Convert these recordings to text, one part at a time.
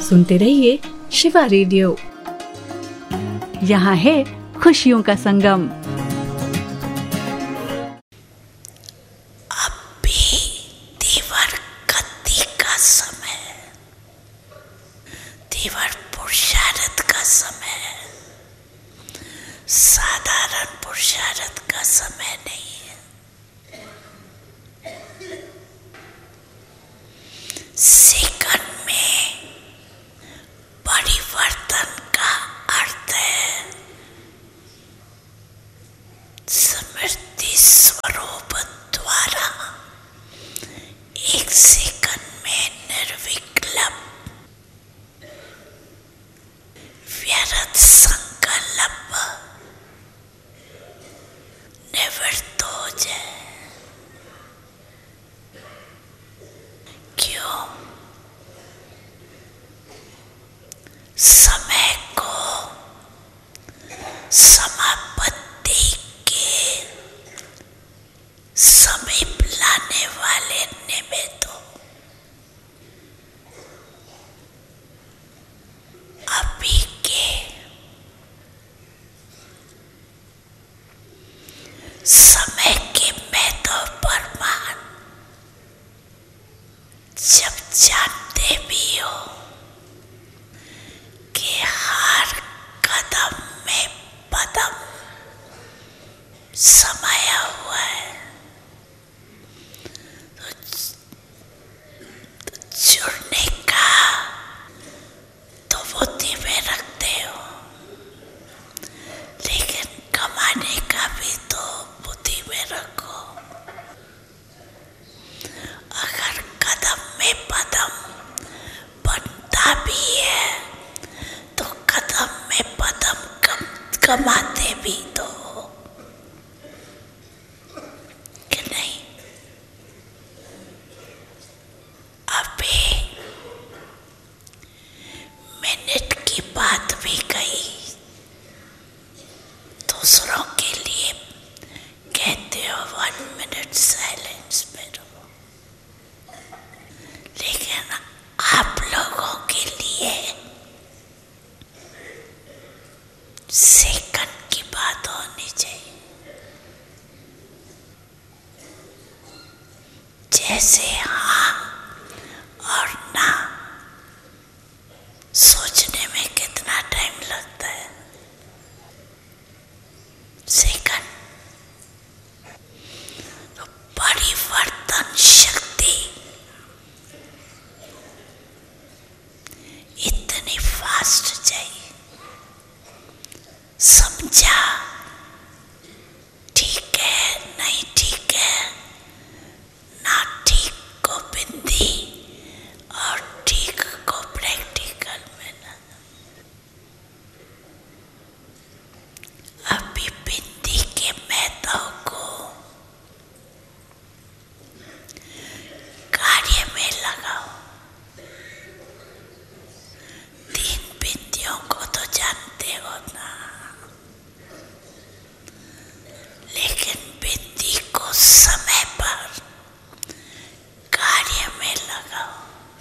सुनते रहिए शिवा रेडियो। यहाँ है खुशियों का संगम। अब भी देवर गति का समय, देवर पुरुषार्थ का समय, साधारण पुरुषार्थ का समय नहीं है। सेकंड में परिवर्तन का अर्थ है स्मृति स्वरूप द्वारा एक सेकंड में निर्विकल्प व्यर्थ संकल्प निवृत्त हो जाए। क्यों? समय को समापत्ति के समीप लाने वाले निमित्तों अभी के समय के महत्व पर मान जब जानते भी हो कि हर कदम में पदम समाया हुआ है, तो जुड़ने का तो बुद्धि में रखते हो, लेकिन कमाने का भी तो बुद्धि में रखो। अगर कदम में पदम बनता भी है तो कदम में पदम कमाते भी तो हो कि नहीं? अभी मिनट की बात भी कही, दूसरों के लिए कहते हो 1 मिनट साइलेंस में रहो, लेकिन आप लोगों के लिए सेकंड की बात होनी चाहिए। जैसे हाँ और ना सोचने में कितना टाइम लगता है, सेकंड। तो परिवर्तन शक्ति इतनी फास्ट चाहिए। समझा? ठीक है, नहीं ठीक है, ना ठीक को बिंदी और ठीक को प्रैक्टिकल में ना। अभी बिंदी के महत्व को कार्य में लगाओ। 3 बिंदियों को तो जानते हो ना, लेकिन बिंदी को समय पर कार्य में लगाओ।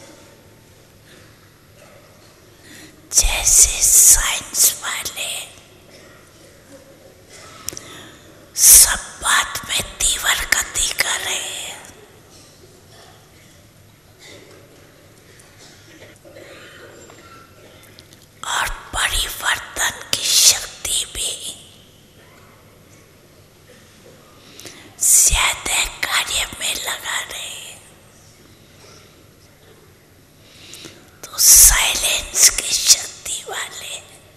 जैसे साइंस वाले सब बात में तीव्र गति कर रहे हैं, और परिवर्तन की शक्ति भी ज्यादा कार्य में लगा रहे हैं, तो साइलेंस की शक्ति वाले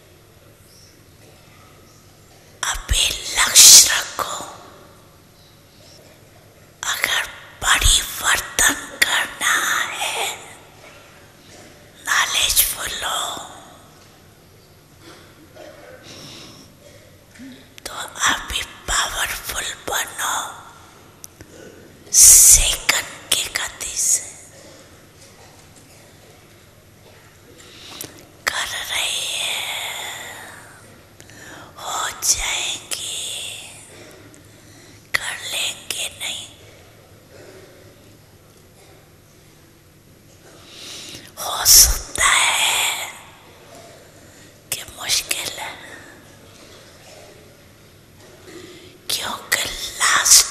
अभी लक्ष्य रखो। अगर परिवर्तन करना है, नॉलेजफुल हो, तो अभी पावरफुल बनो सेकंड की गति से। कर रही है, हो जाएंगी, कर लेंगे नहीं, हो सकता है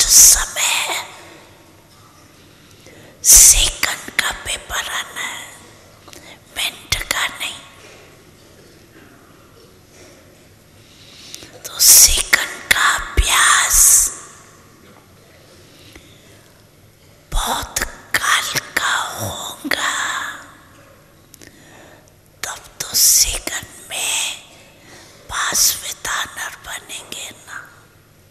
समय है, सेकंड का पेपर आना है, मिनट का नहीं। तो